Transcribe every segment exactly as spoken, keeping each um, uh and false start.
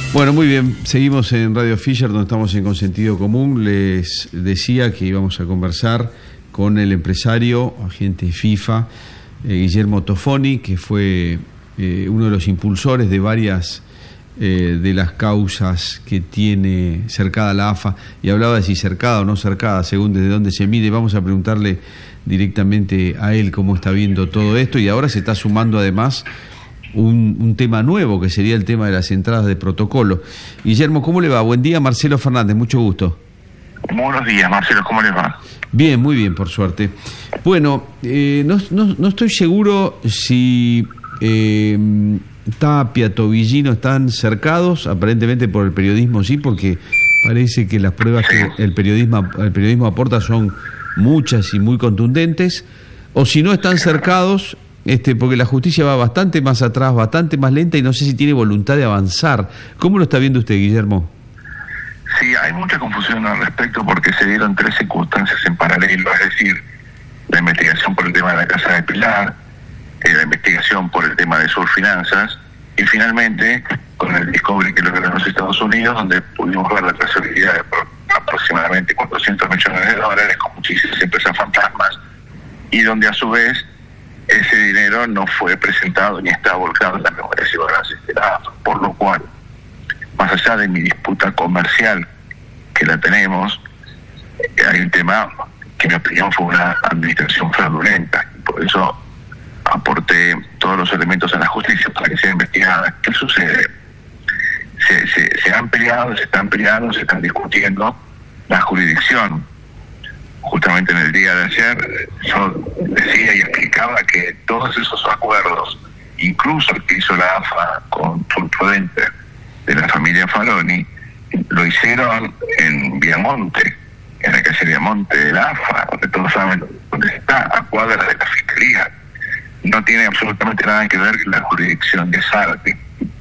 Bueno, muy bien, seguimos en Radio Fisher, donde estamos en Consentido Común. Les decía que íbamos a conversar con el empresario, agente FIFA, eh, Guillermo Tofoni, que fue eh, uno de los impulsores de varias eh, de las causas que tiene cercada la A F A, y hablaba de si cercada o no cercada, según desde dónde se mide. Vamos a preguntarle directamente a él cómo está viendo todo esto, y ahora se está sumando además Un, un tema nuevo, que sería el tema de las entradas de protocolo. Guillermo, ¿cómo le va? Buen día, Marcelo Fernández, mucho gusto. Buenos días, Marcelo, ¿cómo le va? Bien, muy bien, por suerte. Bueno, eh, no, no, no estoy seguro si eh, Tapia, Tobillino están cercados, aparentemente por el periodismo sí, porque parece que las pruebas sí. que el periodismo, el periodismo aporta son muchas y muy contundentes, o si no están cercados, Este, porque la justicia va bastante más atrás, bastante más lenta, y no sé si tiene voluntad de avanzar. ¿Cómo lo está viendo usted, Guillermo? Sí, hay mucha confusión al respecto porque se dieron tres circunstancias en paralelo, es decir, la investigación por el tema de la Casa de Pilar, eh, la investigación por el tema de Surfinanzas, y finalmente con el discovery que lograron los Estados Unidos, donde pudimos ver la trazabilidad de aproximadamente cuatrocientos millones de dólares con muchísimas empresas fantasmas, y donde a su vez ese dinero no fue presentado ni está volcado en las memorias y balances de la A F A, por lo cual, más allá de mi disputa comercial, que la tenemos, hay un tema que en mi opinión fue una administración fraudulenta, y por eso aporté todos los elementos a la justicia para que sea investigada. ¿Qué sucede? Se, se, se han peleado, se están peleando, se están discutiendo la jurisdicción. Justamente en el día de ayer yo decía y explicaba que todos esos acuerdos, incluso el que hizo la A F A con Prudente de la familia Faloni, lo hicieron en Viamonte, en la calle Viamonte de la A F A, donde todos saben dónde está, a cuadras de la Fiscalía. No tiene absolutamente nada que ver con la jurisdicción de Zárate.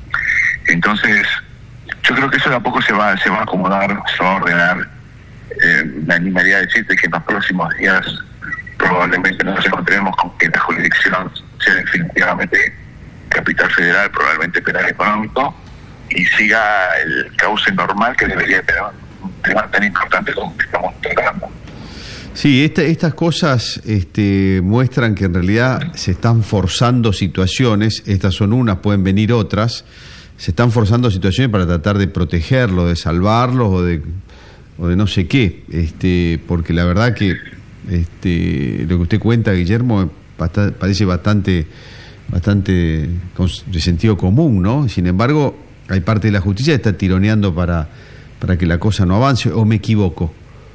Entonces, yo creo que eso de a poco se va, se va a acomodar, se va a ordenar. Eh, me animaría a decirte que en los próximos días probablemente nos encontremos con que la jurisdicción sea definitivamente capital federal, probablemente penal económico, y siga el cauce normal que debería tener un tema tan importante como que estamos tratando. Sí, esta, estas cosas este, muestran que en realidad se están forzando situaciones. Estas son unas, pueden venir otras. Se están forzando situaciones para tratar de protegerlos, de salvarlos o de o de no sé qué, este, porque la verdad que este, lo que usted cuenta, Guillermo, bast- parece bastante, bastante de sentido común, ¿no? Sin embargo, hay parte de la justicia que está tironeando para, para que la cosa no avance, ¿o me equivoco?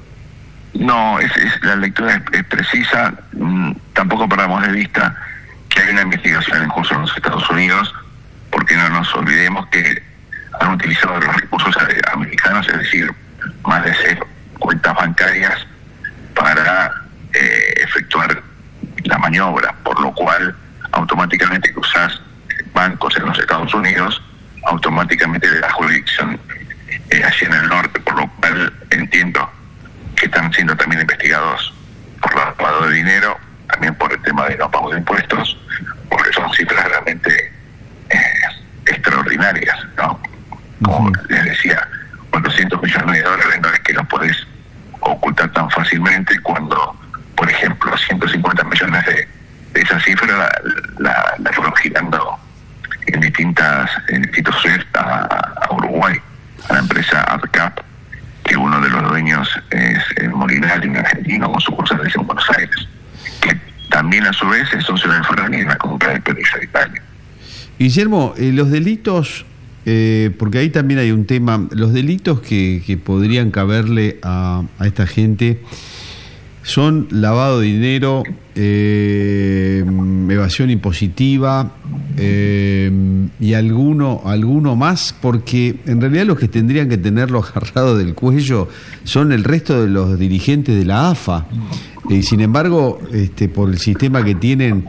No, es, es la lectura es, es precisa. Mm, tampoco perdamos de vista que hay una investigación en curso en los Estados Unidos, porque no nos olvidemos que han utilizado los recursos americanos, es decir, más de seis cuentas bancarias para eh, efectuar la maniobra, por lo cual automáticamente que usas bancos en los Estados Unidos, automáticamente le da jurisdicción eh, hacia en el norte, por lo cual entiendo que están siendo también investigados por lavado de dinero, también por el tema de no pago de impuestos, porque son cifras realmente eh, extraordinarias, ¿no? Como uh-huh. les decía, cuatrocientos millones de dólares no es que los podés ocultar tan fácilmente, cuando, por ejemplo, ciento cincuenta millones de, de esa cifra la, la, la fueron girando en distintas en distintos sueldos a, a Uruguay, a la empresa AdCap, que uno de los dueños es el Molinari, un argentino con sucursales en Buenos Aires, que también a su vez es socio de Ferrari en la compra del Perisa de Italia. Guillermo, eh, los delitos... Eh, porque ahí también hay un tema, los delitos que, que podrían caberle a, a esta gente son lavado de dinero, eh, evasión impositiva eh, y alguno, alguno más, porque en realidad los que tendrían que tenerlo agarrado del cuello son el resto de los dirigentes de la A F A, y eh, sin embargo, este, por el sistema que tienen,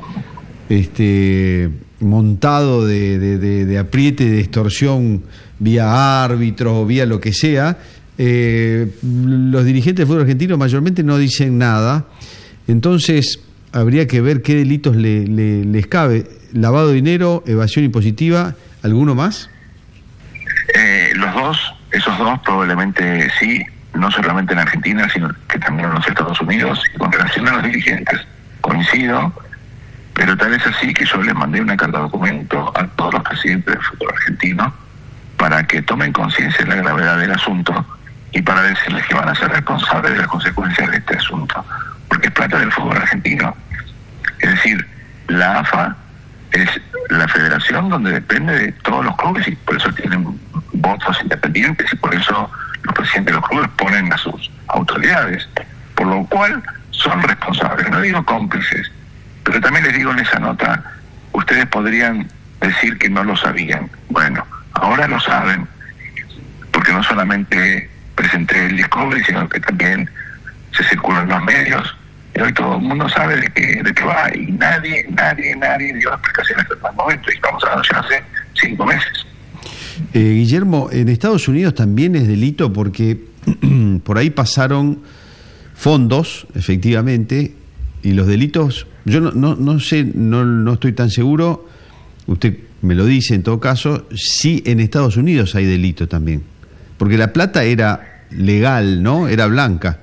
este montado de, de, de, de apriete, de extorsión vía árbitros o vía lo que sea, eh, los dirigentes del fútbol argentino mayormente no dicen nada. Entonces habría que ver qué delitos le, le, les cabe. Lavado de dinero, evasión impositiva, ¿alguno más? Eh, los dos, esos dos probablemente sí, no solamente en Argentina, sino que también en los Estados Unidos, y con relación a los dirigentes, coincido, pero tal es así que yo les mandé una carta documento a todos los presidentes del fútbol argentino para que tomen conciencia de la gravedad del asunto y para decirles que van a ser responsables de las consecuencias de este asunto, porque es plata del fútbol argentino. Es decir, la A F A es la federación donde depende de todos los clubes y por eso tienen votos independientes y por eso los presidentes de los clubes ponen a sus autoridades, por lo cual son responsables, no digo cómplices, pero también les digo en esa nota, ustedes podrían decir que no lo sabían. Bueno, ahora lo saben, porque no solamente presenté el discovery, sino que también se circuló en los medios, y hoy todo el mundo sabe de qué, de qué va, y nadie, nadie, nadie dio explicaciones hasta el momento, y estamos hablando ya hace cinco meses. Eh, Guillermo, en Estados Unidos también es delito porque por ahí pasaron fondos, efectivamente, y los delitos, yo no, no, no sé, no, no estoy tan seguro, usted me lo dice en todo caso, sí en Estados Unidos hay delito también, porque la plata era legal, ¿no? Era blanca.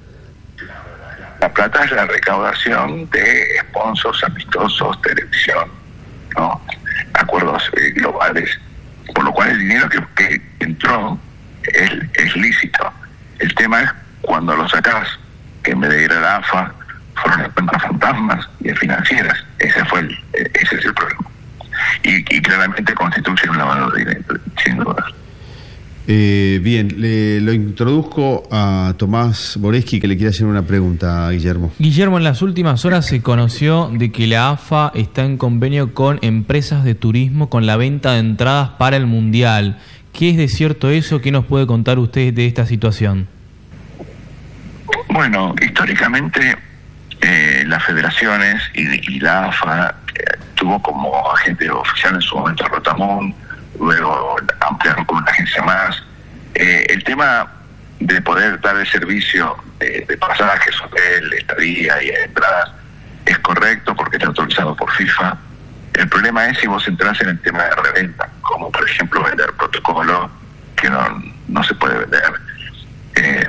La plata es la recaudación de sponsors amistosos, televisión, ¿no? Acuerdos eh, globales, por lo cual el dinero que, que entró es, es lícito. El tema es cuando lo sacás, que en vez de ir a la A F A, fueron cuentas fantasmas y financieras. Ese fue el, ese es el problema. Y, y claramente constituye un lavado de dinero, sin duda. Eh, bien, le, lo introduzco a Tomás Borensky, que le quiere hacer una pregunta a Guillermo. Guillermo, en las últimas horas se conoció de que la A F A está en convenio con empresas de turismo con la venta de entradas para el Mundial. ¿Qué es de cierto eso? ¿Qué nos puede contar usted de esta situación? Bueno, históricamente eh, las federaciones y, y la A F A eh, tuvo como agente oficial en su momento a Rotamón, luego ampliaron con una agencia más. Eh, el tema de poder dar el servicio de, de pasajes, hotel, estadía y entradas es correcto porque está autorizado por FIFA. El problema es si vos entras en el tema de reventa, como por ejemplo vender protocolo, que no, no se puede vender. Eh,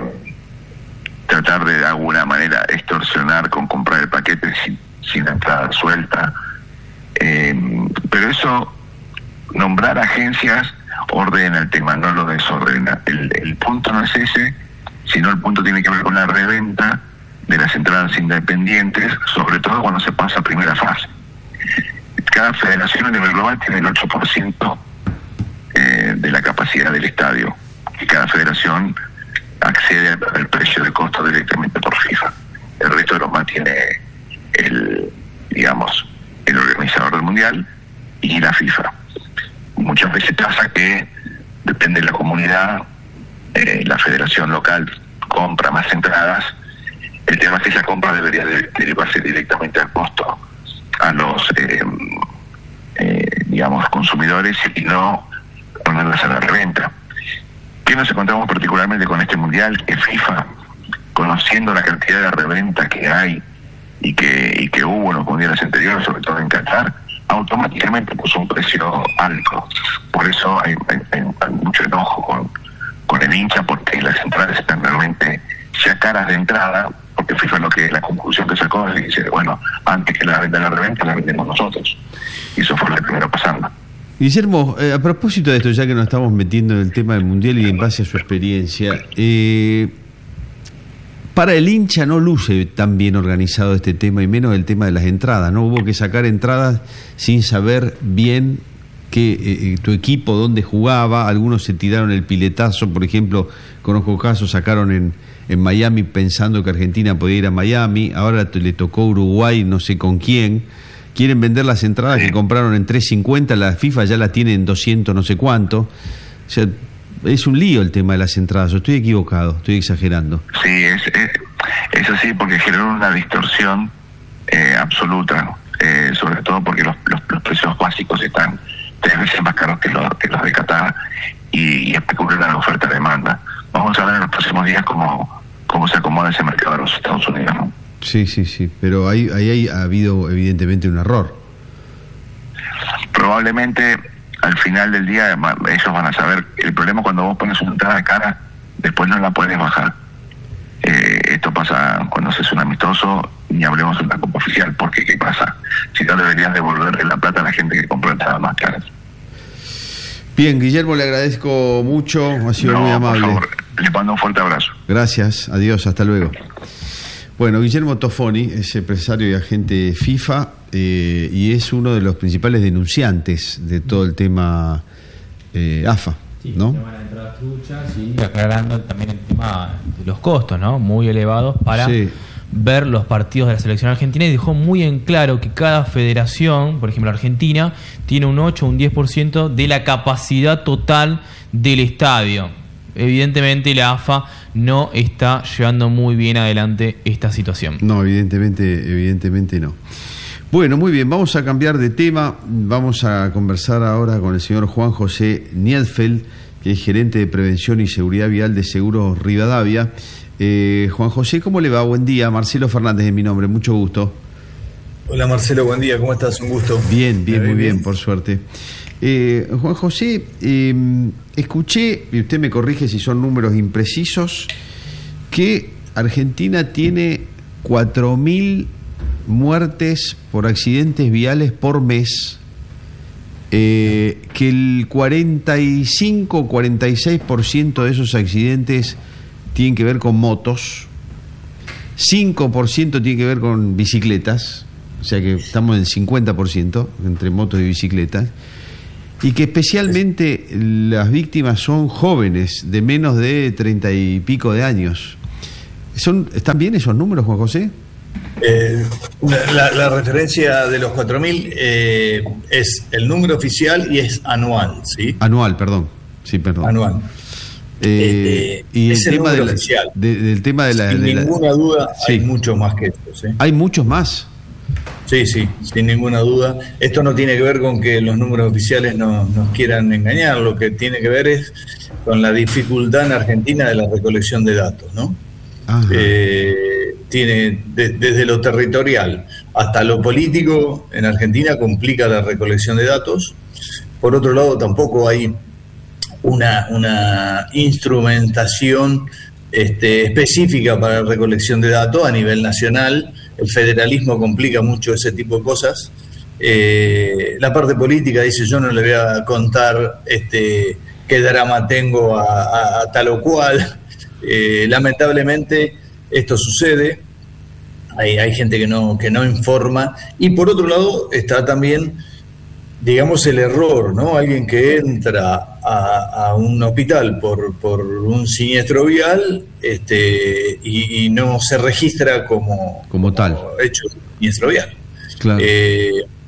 tratar de de alguna manera extorsionar con comprar el paquete sin, sin entrada suelta. Eh, pero eso, nombrar agencias ordena el tema, no lo desordena. El, el punto no es ese, sino el punto tiene que ver con la reventa de las entradas independientes, sobre todo cuando se pasa a primera fase. Cada federación a nivel global tiene el ocho por ciento eh, de la capacidad del estadio, y cada federación accede al, al precio de costo directamente por FIFA. El resto lo mantiene el, digamos, el organizador del mundial y la FIFA. Muchas veces pasa que depende de la comunidad, eh, la federación local compra más entradas. El tema es que esa compra debería de, derivarse directamente al costo a los eh, eh, digamos consumidores y no ponerlas a la reventa. ¿Qué nos encontramos particularmente con este mundial? Que FIFA, conociendo la cantidad de reventa que hay y que, y que hubo en los mundiales anteriores, sobre todo en Qatar, automáticamente puso un precio alto. Por eso hay, hay, hay mucho enojo con, con el hincha, porque las entradas están realmente ya caras de entrada, porque FIFA lo que la conclusión que sacó es que dice, bueno, antes que la venda la reventa, la vendemos nosotros. Y eso fue lo primero pasando. Guillermo, eh, a propósito de esto, ya que nos estamos metiendo en el tema del Mundial y en base a su experiencia, eh, para el hincha no luce tan bien organizado este tema, y menos el tema de las entradas, ¿no? Hubo que sacar entradas sin saber bien que eh, tu equipo, dónde jugaba. Algunos se tiraron el piletazo, por ejemplo, conozco casos, sacaron en, en Miami pensando que Argentina podía ir a Miami, ahora le tocó Uruguay, no sé con quién. Quieren vender las entradas que compraron en tres cincuenta, la FIFA ya la tiene en doscientos no sé cuánto. O sea, es un lío el tema de las entradas. ¿O estoy equivocado? ¿Estoy exagerando? Sí, es, es, es así, porque generó una distorsión eh, absoluta, eh, sobre todo porque los, los, los precios básicos están tres veces más caros que los, que los de Qatar, y, y especula la oferta-demanda. Vamos a ver en los próximos días cómo, cómo se acomoda ese mercado de los Estados Unidos, ¿no? Sí, sí, sí, pero ahí, ahí ha habido evidentemente un error. Probablemente al final del día ellos van a saber. El problema cuando vos pones una entrada cara, después no la puedes bajar. Eh, esto pasa cuando haces un amistoso, ni hablemos de una copa oficial, porque ¿qué pasa? Si no deberías devolverle la plata a la gente que compró entradas más caras. Bien, Guillermo, le agradezco mucho, ha sido no, muy amable. Por favor, le mando un fuerte abrazo. Gracias, adiós, hasta luego. Bueno, Guillermo Tofoni es empresario y agente FIFA eh, y es uno de los principales denunciantes de todo el tema eh, A F A, sí, ¿no? Van a entrar truchas y aclarando también el tema de los costos, ¿no? Muy elevados para sí. ver los partidos de la selección argentina, y dejó muy en claro que cada federación, por ejemplo Argentina, tiene un ocho o un diez por ciento de la capacidad total del estadio. Evidentemente la A F A no está llevando muy bien adelante esta situación. No, evidentemente, evidentemente no. Bueno, muy bien, vamos a cambiar de tema. Vamos a conversar ahora con el señor Juan José Niedfeld, que es gerente de Prevención y Seguridad Vial de Seguros Rivadavia. Eh, Juan José, ¿cómo le va? Buen día. Marcelo Fernández es mi nombre, mucho gusto. Hola Marcelo, buen día, ¿cómo estás? Un gusto. Bien, bien, muy bien, bien, por suerte. Eh, Juan José, eh, escuché, y usted me corrige si son números imprecisos, que Argentina tiene cuatro mil muertes por accidentes viales por mes, eh, que el cuarenta y cinco, cuarenta y seis por ciento de esos accidentes tienen que ver con motos, cinco por ciento tiene que ver con bicicletas, o sea que estamos en el cincuenta por ciento entre motos y bicicletas, y que especialmente las víctimas son jóvenes de menos de treinta y pico de años. ¿Son, ¿Están bien esos números, Juan José? Eh, la, la referencia de los cuatro mil eh, es el número oficial y es anual, ¿sí? Anual, perdón. Sí, perdón. Anual. Eh, eh, y el, el tema de la, oficial. De, del tema de la... Sin de ninguna la, duda sí. Hay muchos más que estos, ¿sí? ¿Hay muchos más? Sí, sí, sin ninguna duda. Esto no tiene que ver con que los números oficiales no, nos quieran engañar, lo que tiene que ver es con la dificultad en Argentina de la recolección de datos, ¿no? Eh, tiene de, desde lo territorial hasta lo político en Argentina complica la recolección de datos. Por otro lado, tampoco hay una, una instrumentación este, específica para la recolección de datos a nivel nacional. El federalismo complica mucho ese tipo de cosas. Eh, la parte política dice: yo no le voy a contar este, qué drama tengo a, a, a tal o cual. Eh, lamentablemente esto sucede. Hay, hay gente que no, que no informa. Y por otro lado está también, digamos, el error, ¿no? Alguien que entra a, a un hospital por, por un siniestro vial este, y, y no se registra como, como, como tal hecho siniestro vial. Claro. Eh,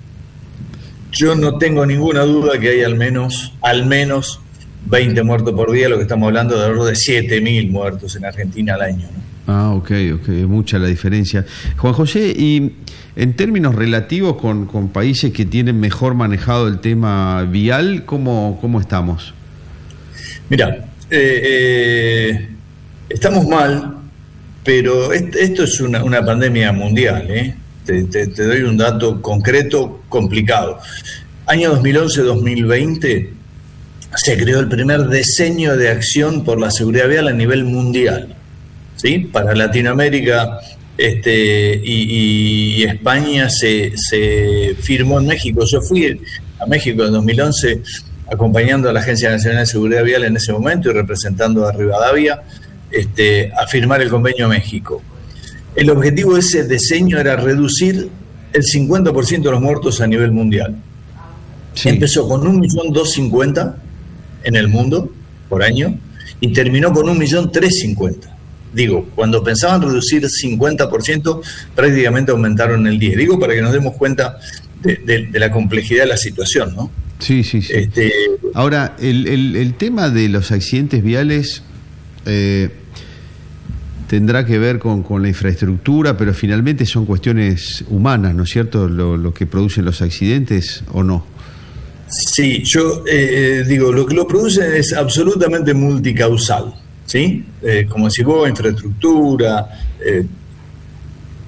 yo no tengo ninguna duda que hay al menos, al menos veinte muertos por día, lo que estamos hablando de alrededor de siete mil muertos en Argentina al año, ¿no? Ah, ok, ok, es mucha la diferencia. Juan José, y en términos relativos con, con países que tienen mejor manejado el tema vial, ¿cómo, cómo estamos? Mira, eh, eh, estamos mal, pero est- esto es una, una pandemia mundial, ¿eh? Te, te, te doy un dato concreto, complicado. Año dos mil once dos mil veinte se creó el primer diseño de acción por la seguridad vial a nivel mundial, ¿sí? Para Latinoamérica este, y, y España se, se firmó en México. Yo fui a México en dos mil once acompañando a la Agencia Nacional de Seguridad Vial en ese momento y representando a Rivadavia este, a firmar el convenio México. El objetivo de ese diseño era reducir el cincuenta por ciento de los muertos a nivel mundial. Sí. Empezó con un millón doscientos cincuenta en el mundo por año y terminó con un millón trescientos cincuenta. Digo, cuando pensaban reducir cincuenta por ciento, prácticamente aumentaron el diez por ciento. Digo, para que nos demos cuenta de, de, de la complejidad de la situación, ¿no? Sí, sí, sí. Este, Ahora, el, el, el tema de los accidentes viales eh, tendrá que ver con, con la infraestructura, pero finalmente son cuestiones humanas, ¿no es cierto?, lo, lo que producen los accidentes, ¿o no? Sí, yo eh, digo, lo que lo produce es absolutamente multicausal, ¿sí? Eh, como decís vos, infraestructura, eh,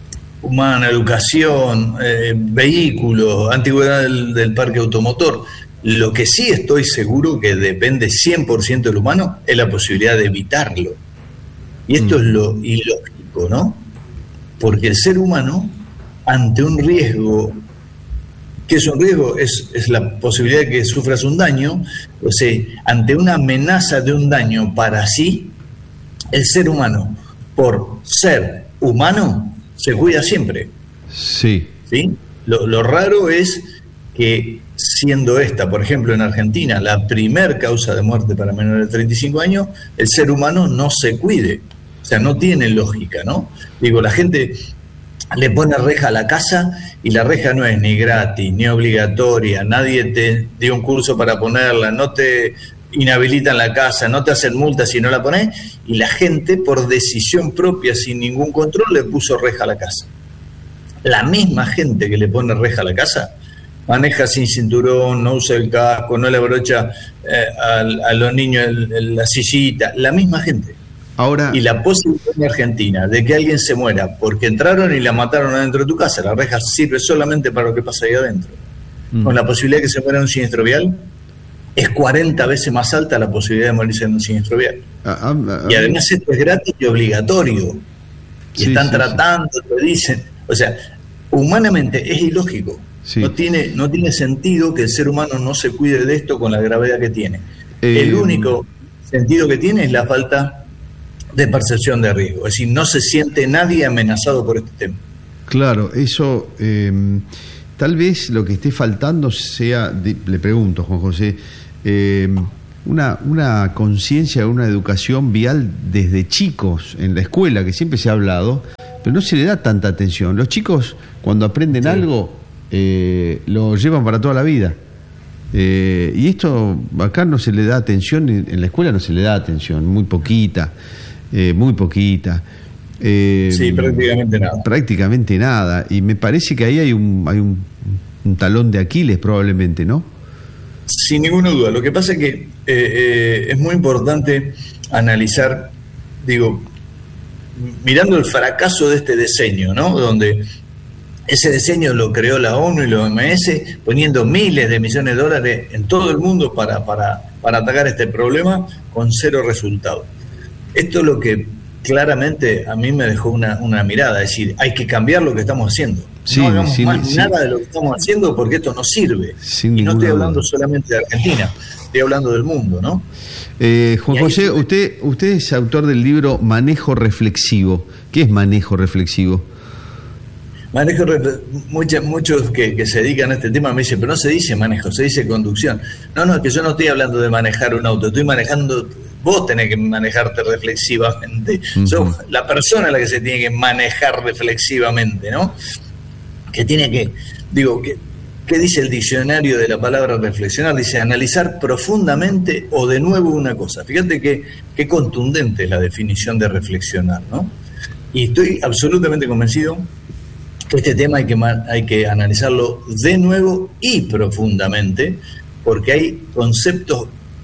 humana, educación, eh, vehículos, antigüedad del, del parque automotor. Lo que sí estoy seguro que depende cien por ciento del humano es la posibilidad de evitarlo. Y esto mm. es lo ilógico, ¿no? Porque el ser humano, ante un riesgo, ¿qué es un riesgo? Es, es la posibilidad de que sufras un daño. O sea, ante una amenaza de un daño para sí, el ser humano, por ser humano, se cuida siempre. Sí. ¿Sí? Lo, lo raro es que, siendo esta, por ejemplo, en Argentina, la primer causa de muerte para menores de treinta y cinco años, el ser humano no se cuide. O sea, no tiene lógica, ¿no? Digo, la gente le pone reja a la casa y la reja no es ni gratis, ni obligatoria, nadie te dio un curso para ponerla, no te inhabilitan la casa, no te hacen multas si no la pones, y la gente, por decisión propia, sin ningún control, le puso reja a la casa. La misma gente que le pone reja a la casa maneja sin cinturón, no usa el casco, no le abrocha eh, a, a los niños el, el, la sillita, la misma gente. Ahora, y la posibilidad en Argentina de que alguien se muera porque entraron y la mataron adentro de tu casa, la reja sirve solamente para lo que pasa ahí adentro. Mm. Con la posibilidad de que se muera en un siniestro vial, es cuarenta veces más alta la posibilidad de morirse en un siniestro vial. Ah, ah, ah, y además esto es gratis y obligatorio. Y sí, están sí, tratando, sí. te dicen. O sea, humanamente es ilógico. Sí. No tiene, no tiene sentido que el ser humano no se cuide de esto con la gravedad que tiene. Eh, el único sentido que tiene es la falta de percepción de riesgo. Es decir, no se siente nadie amenazado por este tema. Claro, eso eh, tal vez lo que esté faltando sea, le pregunto, Juan José, eh, una, una conciencia, una educación vial desde chicos en la escuela, que siempre se ha hablado, pero no se le da tanta atención. Los chicos, cuando aprenden sí. algo, eh, lo llevan para toda la vida. Eh, y esto acá no se le da atención, en la escuela no se le da atención, muy poquita. Eh, muy poquita. Eh, sí, prácticamente nada. Prácticamente nada. Y me parece que ahí hay un, hay un, un talón de Aquiles probablemente, ¿no? Sin ninguna duda. Lo que pasa es que eh, eh, es muy importante analizar, digo, mirando el fracaso de este diseño, ¿no? Donde ese diseño lo creó la ONU y la O M S, poniendo miles de millones de dólares en todo el mundo para, para, para atacar este problema con cero resultado. Esto es lo que claramente a mí me dejó una, una mirada, es decir, hay que cambiar lo que estamos haciendo. Sí, no hagamos sí, más sí. nada de lo que estamos haciendo porque esto no sirve. Sin y no estoy hablando duda. solamente de Argentina, estoy hablando del mundo, ¿no? Eh, Juan José, usted, usted es autor del libro Manejo Reflexivo. ¿Qué es manejo reflexivo? Manejo, muchos, muchos que, que se dedican a este tema me dicen, pero no se dice manejo, se dice conducción. No, no, es que yo no estoy hablando de manejar un auto, estoy manejando, vos tenés que manejarte reflexivamente. Uh-huh. Sos la persona la que se tiene que manejar reflexivamente, ¿no? Que tiene que, digo, que, ¿qué dice el diccionario de la palabra reflexionar? Dice analizar profundamente o de nuevo una cosa. Fíjate que, qué contundente es la definición de reflexionar, ¿no? Y estoy absolutamente convencido que este tema hay que, hay que analizarlo de nuevo y profundamente, porque hay conceptos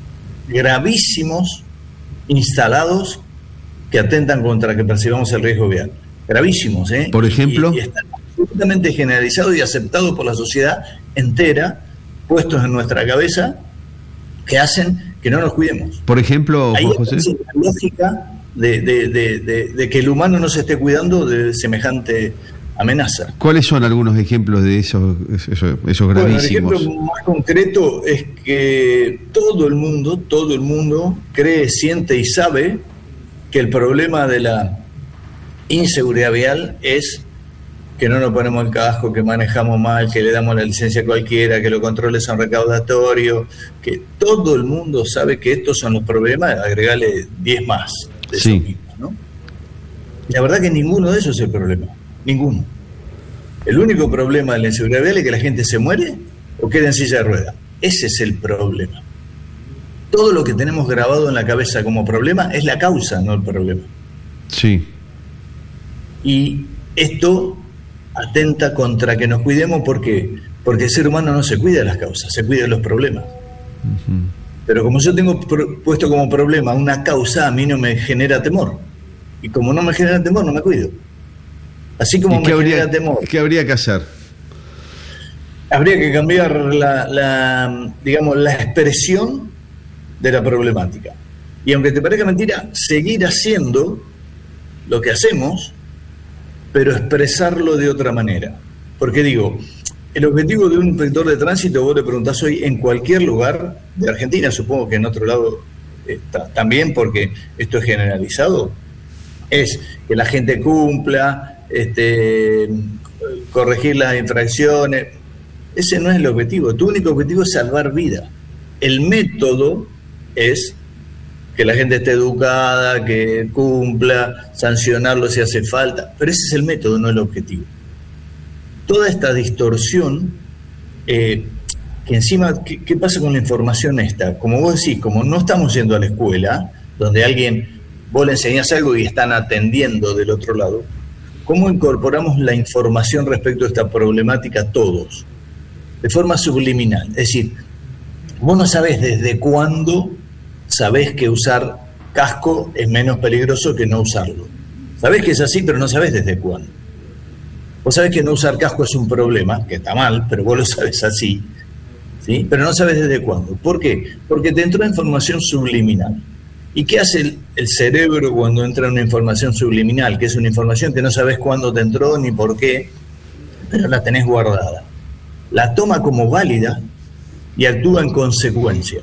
gravísimos instalados que atentan contra que percibamos el riesgo vial. Gravísimos, ¿eh? Por ejemplo. Y, y están absolutamente generalizados y aceptados por la sociedad entera, puestos en nuestra cabeza, que hacen que no nos cuidemos. Por ejemplo, Ahí Juan José. Es la lógica de, de, de, de, de que el humano no se esté cuidando de semejante amenaza. ¿Cuáles son algunos ejemplos de esos, esos, esos gravísimos? Bueno, el ejemplo más concreto es que todo el mundo, todo el mundo cree, siente y sabe que el problema de la inseguridad vial es que no nos ponemos el casco, que manejamos mal, que le damos la licencia a cualquiera, que los controles son recaudatorios, que todo el mundo sabe que estos son los problemas, agregarle diez más de sí. esos mismos, ¿no? Y la verdad que ninguno de esos es el problema. Ninguno. El único problema de la inseguridad vial es que la gente se muere o queda en silla de ruedas. Ese es el problema. Todo lo que tenemos grabado en la cabeza como problema es la causa, no el problema. Sí. Y esto atenta contra que nos cuidemos, ¿por qué? Porque el ser humano no se cuida de las causas, se cuida de los problemas. Uh-huh. Pero como yo tengo pro- puesto como problema una causa, a mí no me genera temor. Y como no me genera temor, no me cuido. Así como me habría, genera temor. ¿Qué habría que hacer? habría que cambiar la, la, digamos, la expresión de la problemática. Y aunque te parezca mentira, seguir haciendo lo que hacemos, pero expresarlo de otra manera. Porque digo, el objetivo de un inspector de tránsito, vos le preguntás hoy en cualquier lugar de Argentina, supongo que en otro lado está, también, porque esto es generalizado, es que la gente cumpla, este, corregir las infracciones. Ese no es el objetivo. Tu único objetivo es salvar vida. El método es que la gente esté educada, que cumpla, sancionarlo si hace falta, pero ese es el método, no el objetivo. Toda esta distorsión, eh, que encima, ¿qué, ¿qué pasa con la información esta? Como vos decís, como no estamos yendo a la escuela, donde alguien, vos le enseñás algo y están atendiendo del otro lado, ¿cómo incorporamos la información respecto a esta problemática todos? De forma subliminal. Es decir, vos no sabés desde cuándo sabés que usar casco es menos peligroso que no usarlo. Sabés que es así, pero no sabés desde cuándo. Vos sabés que no usar casco es un problema, que está mal, pero vos lo sabés así, ¿sí? Pero no sabés desde cuándo. ¿Por qué? Porque te entró información subliminal. ¿Y qué hace el, el cerebro cuando entra una información subliminal? Que es una información que no sabés cuándo te entró ni por qué, pero la tenés guardada. La toma como válida y actúa en consecuencia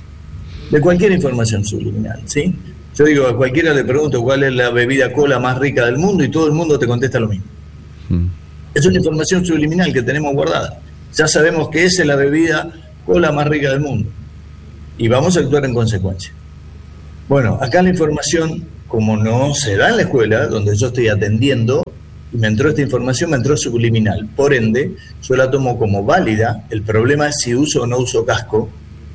de cualquier información subliminal, ¿sí? Yo digo, a cualquiera le pregunto cuál es la bebida cola más rica del mundo y todo el mundo te contesta lo mismo. Mm. Es una información subliminal que tenemos guardada. Ya sabemos que esa es la bebida cola más rica del mundo y vamos a actuar en consecuencia. Bueno, acá la información, como no se da en la escuela, donde yo estoy atendiendo, y me entró esta información, me entró subliminal. Por ende, yo la tomo como válida. El problema es si uso o no uso casco,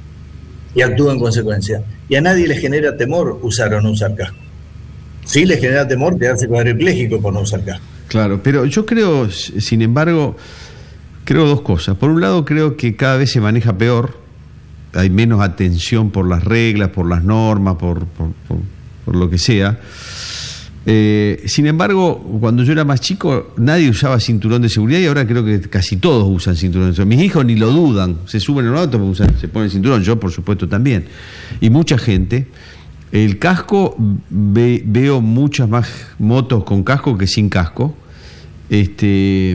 y actúa en consecuencia. Y a nadie le genera temor usar o no usar casco. Sí le genera temor quedarse cuadripléjico por no usar casco. Claro, pero yo creo, sin embargo, creo dos cosas. Por un lado, creo que cada vez se maneja peor, hay menos atención por las reglas, por las normas, por, por, por, por lo que sea. Eh, sin embargo, cuando yo era más chico, nadie usaba cinturón de seguridad y ahora creo que casi todos usan cinturón de seguridad. Mis hijos ni lo dudan, se suben en un auto, usan, se ponen cinturón, yo por supuesto también. Y mucha gente. El casco, ve, veo muchas más motos con casco que sin casco. Este,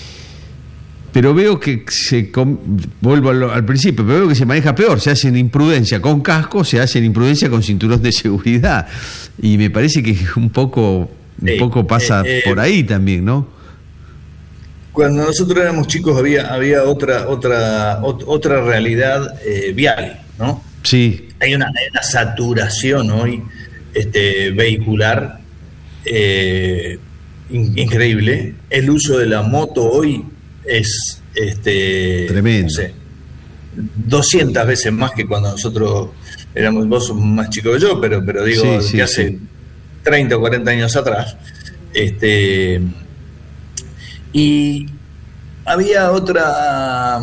pero veo que se, vuelvo al, al principio, pero veo que se maneja peor, se hacen imprudencia con casco, se hacen imprudencia con cinturón de seguridad. Y me parece que un poco, un sí, poco pasa eh, eh, por ahí también, ¿no? Cuando nosotros éramos chicos había, había otra, otra, ot, otra realidad eh, vial, ¿no? Sí. Hay una, hay una saturación hoy este, vehicular eh, in, increíble. El uso de la moto hoy es este, tremendo. No sé, doscientas veces más que cuando nosotros éramos, vos sos más chico que yo, pero, pero digo, sí, sí, que hace sí. treinta o cuarenta años atrás. Este, y había otra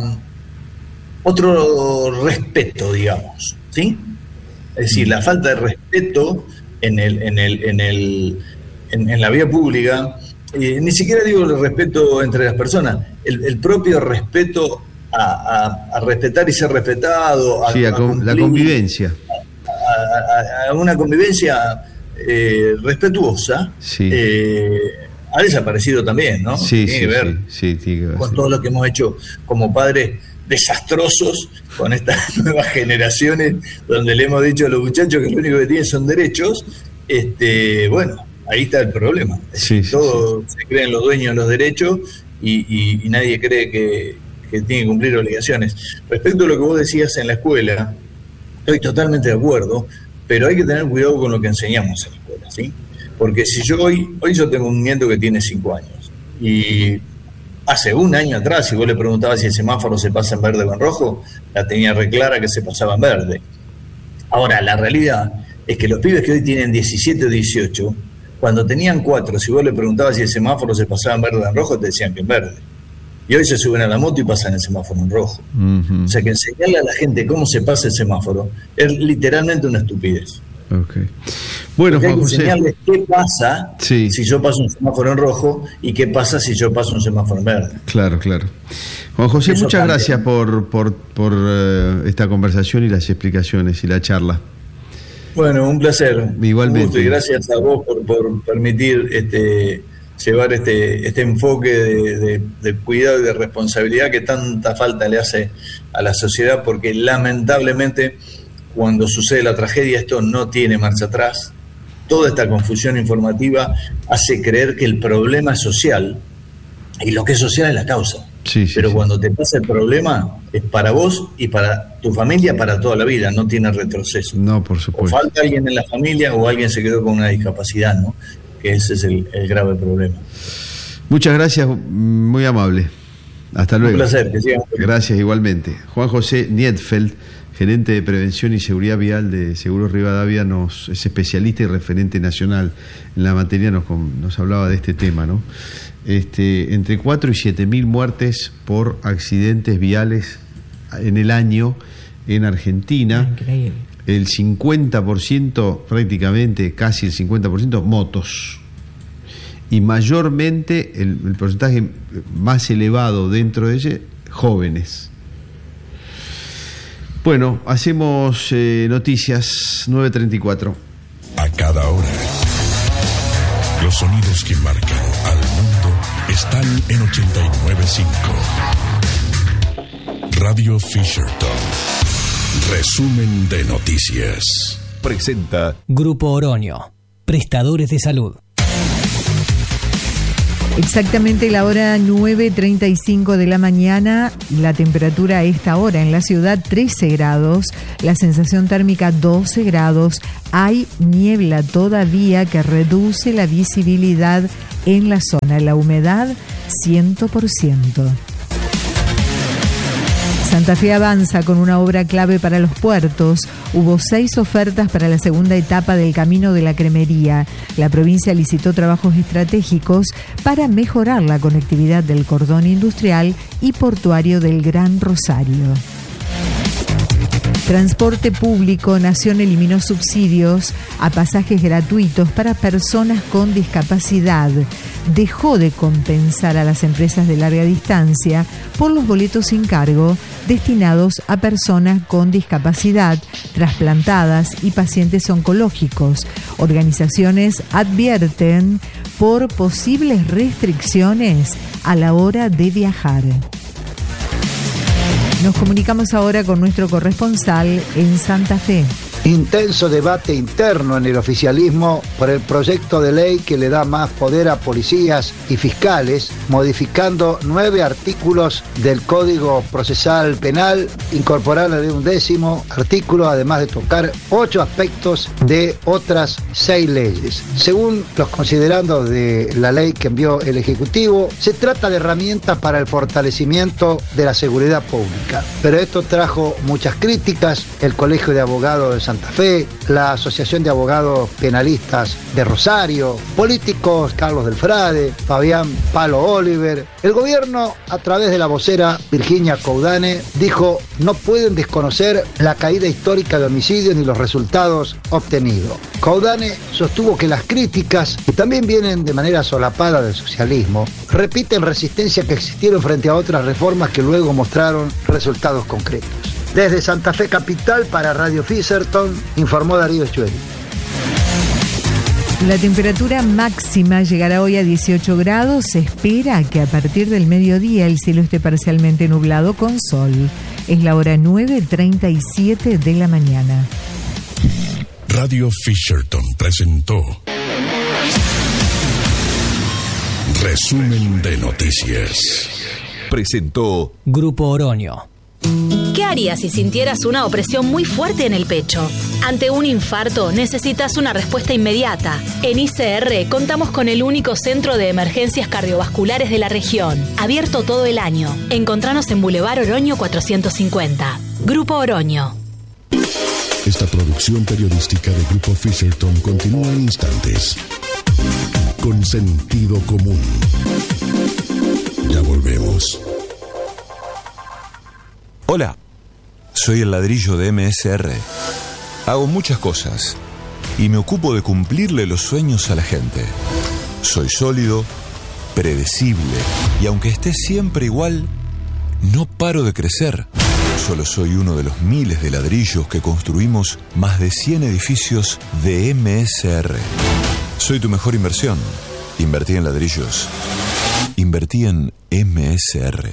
otro respeto, digamos, ¿sí? Es decir, la falta de respeto en el, en el, en el, en, en la vía pública, eh, ni siquiera digo el respeto entre las personas, el, el propio respeto a, a, a respetar y ser respetado, a, sí, a, a cumplir, la convivencia, a, a, a una convivencia eh, respetuosa, sí. eh, ha desaparecido también, ¿no? Sí, tiene sí, que ver sí, sí, que ver, con sí. todo lo que hemos hecho como padres desastrosos con estas nuevas generaciones donde le hemos dicho a los muchachos que lo único que tienen son derechos. Este, bueno, ahí está el problema. Sí, sí, Todos sí. se creen los dueños de los derechos y, y, y nadie cree que, que tiene que cumplir obligaciones. Respecto a lo que vos decías en la escuela, estoy totalmente de acuerdo, pero hay que tener cuidado con lo que enseñamos en la escuela, ¿sí? Porque si yo hoy, hoy yo tengo un nieto que tiene cinco años y hace un año atrás, si vos le preguntabas si el semáforo se pasa en verde o en rojo, la tenía re clara que se pasaba en verde. Ahora, la realidad es que los pibes que hoy tienen diecisiete o dieciocho, cuando tenían cuatro, si vos le preguntabas si el semáforo se pasaba en verde o en rojo, te decían que en verde. Y hoy se suben a la moto y pasan el semáforo en rojo. Uh-huh. O sea que enseñarle a la gente cómo se pasa el semáforo es literalmente una estupidez. Okay. Bueno, Porque hay Juan que José, enseñarles qué pasa sí. si yo paso un semáforo en rojo y qué pasa si yo paso un semáforo en verde. Claro, claro. Juan José, Eso muchas cambia, gracias ¿no? por, por, por uh, esta conversación y las explicaciones y la charla. Bueno, un placer. Igualmente. Un gusto, y gracias a vos por, por permitir este, llevar este, este enfoque de, de, de cuidado y de responsabilidad que tanta falta le hace a la sociedad, porque lamentablemente cuando sucede la tragedia esto no tiene marcha atrás. Toda esta confusión informativa hace creer que el problema es social, y lo que es social es la causa. Sí, sí, Pero sí. cuando te pasa el problema es para vos y para tu familia para toda la vida, no tiene retroceso. No, por O supuesto. falta alguien en la familia o alguien se quedó con una discapacidad, ¿no? Que ese es el, el grave problema. Muchas gracias, muy amable. Hasta luego. Un placer, que sigan. Gracias, igualmente. Juan José Niedfeld, gerente de Prevención y Seguridad Vial de Seguros Rivadavia, nos, es especialista y referente nacional en la materia, nos, nos hablaba de este tema, ¿no? Este, entre cuatro y siete mil muertes por accidentes viales en el año en Argentina. Increíble. El cincuenta por ciento, prácticamente casi el cincuenta por ciento, motos. Y mayormente el, el porcentaje más elevado dentro de ese, jóvenes. Bueno, hacemos eh, noticias nueve treinta y cuatro. A cada hora, los sonidos que marcan al mundo están en ochenta y nueve punto cinco. Radio Fisherton. Resumen de noticias. Presenta Grupo Oroño, prestadores de salud. Exactamente la hora nueve treinta y cinco de la mañana, la temperatura a esta hora en la ciudad trece grados, la sensación térmica doce grados, hay niebla todavía que reduce la visibilidad en la zona, la humedad cien por ciento. Santa Fe avanza con una obra clave para los puertos. Hubo seis ofertas para la segunda etapa del Camino de la Cremería. La provincia licitó trabajos estratégicos para mejorar la conectividad del cordón industrial y portuario del Gran Rosario. Transporte público, Nación eliminó subsidios a pasajes gratuitos para personas con discapacidad. Dejó de compensar a las empresas de larga distancia por los boletos sin cargo destinados a personas con discapacidad, trasplantadas y pacientes oncológicos. Organizaciones advierten por posibles restricciones a la hora de viajar. Nos comunicamos ahora con nuestro corresponsal en Santa Fe. Intenso debate interno en el oficialismo por el proyecto de ley que le da más poder a policías y fiscales, modificando nueve artículos del Código Procesal Penal, incorporándole un décimo artículo, además de tocar ocho aspectos de otras seis leyes. Según los considerandos de la ley que envió el Ejecutivo, se trata de herramientas para el fortalecimiento de la seguridad pública. Pero esto trajo muchas críticas. El Colegio de Abogados de Santa Fe, la Asociación de Abogados Penalistas de Rosario, políticos Carlos Delfrade, Fabián Palo Oliver. El gobierno, a través de la vocera Virginia Coudane, dijo: no pueden desconocer la caída histórica de homicidios ni los resultados obtenidos. Coudane sostuvo que las críticas, que también vienen de manera solapada del socialismo, repiten resistencia que existieron frente a otras reformas que luego mostraron resultados concretos. Desde Santa Fe Capital para Radio Fisherton, informó Darío Schueri. La temperatura máxima llegará hoy a dieciocho grados. Se espera que a partir del mediodía el cielo esté parcialmente nublado con sol. Es la hora nueve treinta y siete de la mañana. Radio Fisherton presentó Resumen de noticias. Presentó Grupo Oroño. ¿Qué harías si sintieras una opresión muy fuerte en el pecho? Ante un infarto necesitas una respuesta inmediata. En I C R contamos con el único centro de emergencias cardiovasculares de la región, abierto todo el año. Encontranos en Boulevard Oroño cuatrocientos cincuenta. Grupo Oroño. Esta producción periodística de Grupo Fisherton continúa en instantes. Con sentido común. Ya volvemos. Hola, soy el ladrillo de M S R. Hago muchas cosas, y me ocupo de cumplirle los sueños a la gente. Soy sólido, predecible y aunque esté siempre igual, no paro de crecer. Solo soy uno de los miles de ladrillos que construimos más de cien edificios de M S R. Soy tu mejor inversión. Invertí en ladrillos. Invertí en M S R.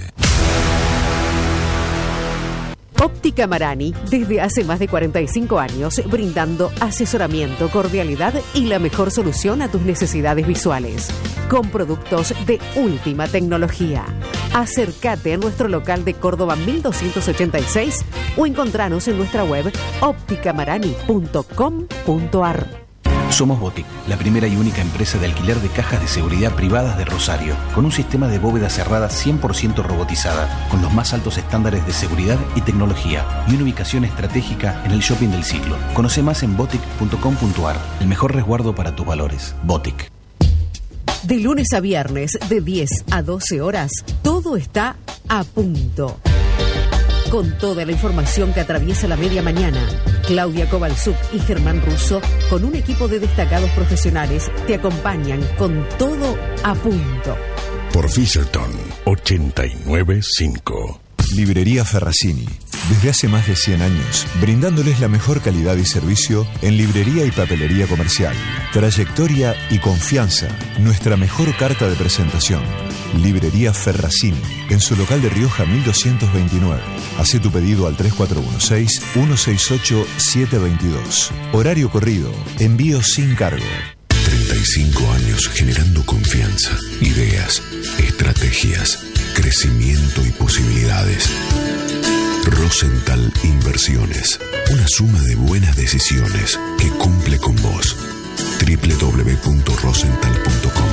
Óptica Marani, desde hace más de cuarenta y cinco años, brindando asesoramiento, cordialidad y la mejor solución a tus necesidades visuales. Con productos de última tecnología. Acércate a nuestro local de Córdoba mil doscientos ochenta y seis o encontranos en nuestra web óptica marani punto com punto ar. Somos Botic, la primera y única empresa de alquiler de cajas de seguridad privadas de Rosario, con un sistema de bóveda cerrada cien por ciento robotizada, con los más altos estándares de seguridad y tecnología, y una ubicación estratégica en el shopping del siglo. Conoce más en botic punto com punto ar, el mejor resguardo para tus valores. Botic. De lunes a viernes, de diez a doce horas, todo está a punto. Con toda la información que atraviesa la media mañana, Claudia Kovalchuk y Germán Russo, con un equipo de destacados profesionales, te acompañan con todo a punto. Por Fisherton ochenta y nueve punto cinco. Librería Ferracini. Desde hace más de cien años, brindándoles la mejor calidad y servicio en librería y papelería comercial. Trayectoria y confianza, nuestra mejor carta de presentación. Librería Ferracini, en su local de Rioja mil doscientos veintinueve. Hacé tu pedido al tres cuatro uno seis, uno seis ocho, siete dos dos. Horario corrido, envío sin cargo. treinta y cinco años generando confianza, ideas, estrategias, crecimiento y posibilidades. Rosenthal Inversiones, una suma de buenas decisiones que cumple con vos. doble u doble u doble u punto rosenthal punto com.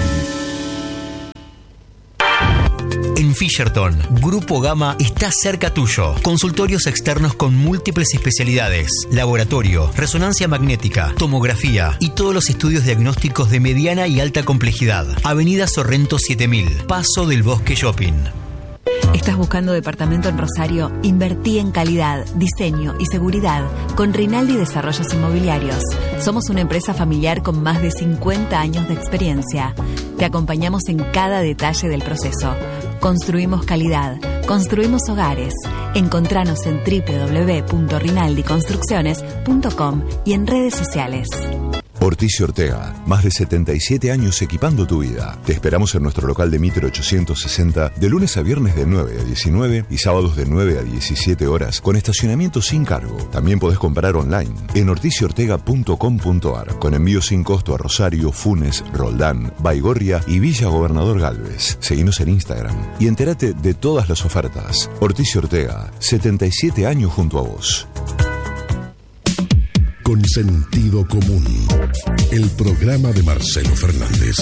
En Fisherton, Grupo Gama está cerca tuyo. Consultorios externos con múltiples especialidades, laboratorio, resonancia magnética, tomografía y todos los estudios diagnósticos de mediana y alta complejidad. Avenida Sorrento siete mil, Paso del Bosque Shopping. ¿Estás buscando departamento en Rosario? Invertí en calidad, diseño y seguridad con Rinaldi Desarrollos Inmobiliarios. Somos una empresa familiar con más de cincuenta años de experiencia. Te acompañamos en cada detalle del proceso. Construimos calidad, construimos hogares. Encontranos en doble u doble u doble u punto rinaldi construcciones punto com y en redes sociales. Ortiz y Ortega, más de setenta y siete años equipando tu vida. Te esperamos en nuestro local de Mitre ochocientos sesenta de lunes a viernes de nueve a diecinueve y sábados de nueve a diecisiete horas con estacionamiento sin cargo. También podés comprar online en ortiz y ortega punto com punto ar con envío sin costo a Rosario, Funes, Roldán, Baigorria y Villa Gobernador Galvez. Seguinos en Instagram y entérate de todas las ofertas. Ortiz y Ortega, setenta y siete años junto a vos. Con sentido común, el programa de Marcelo Fernández.